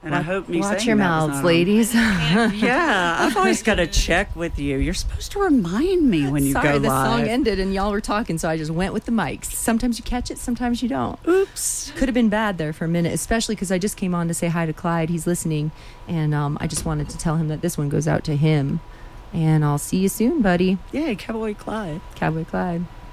And I hope me Watch saying your that was mouths, not on. ladies. Yeah, I've always got to check with you. You're supposed to remind me when you Sorry, go the live. song ended and y'all were talking, so I just went with the mics. Sometimes you catch it, sometimes you don't. Oops. Could have been bad there for a minute, especially because I just came on to say hi to Clyde. He's listening, and I just wanted to tell him that this one goes out to him. And I'll see you soon, buddy. Yay, Cowboy Clyde. Cowboy Clyde.